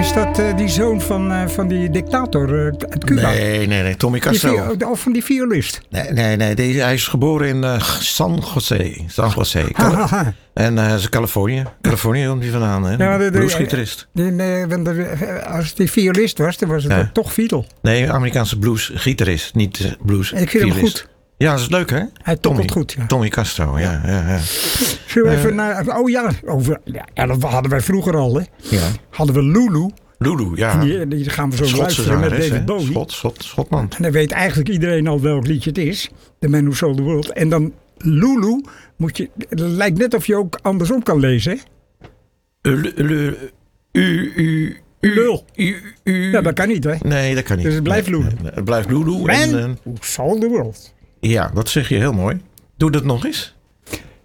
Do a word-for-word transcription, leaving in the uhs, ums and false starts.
Is dat uh, die zoon van, uh, van die dictator uh, uit Cuba? Nee, nee, nee. Tommy Castro. Die, of van die violist? Nee, nee, nee. Die, hij is geboren in uh, San Jose. San Jose. Cali- en uh, is Californië. Californië komt hij vandaan. Hè? Ja, de, de, bluesgitarist. De, nee, als die violist was, dan was het ja. toch fiedel. Nee, Amerikaanse bluesgitarist. Niet uh, blues. Ik vind violist. hem goed. Ja, dat is leuk, hè? Hij tokkelt goed, ja. Tommy Castro, ja. ja, ja. Zullen we uh, even naar... Oh ja, over, ja, dat hadden wij vroeger al, hè. Ja. Hadden we Lulu. Lulu, ja. Die, die gaan we zo Schotse luisteren met zangeres, David Bowie. Schot, Schot, Schotman. En dan weet eigenlijk iedereen al welk liedje het is. The Man Who Sold the World. En dan Lulu, moet je, het lijkt net of je ook andersom kan lezen, hè. Uh, uh, U, u, u, Lul. U, u. Ja, dat kan niet, hè. Nee, dat kan niet. Dus het blijft Lulu. Nee, nee, het blijft Lulu. Man en, uh, Who Sold the World. Ja, dat zeg je heel mooi. Doe dat nog eens.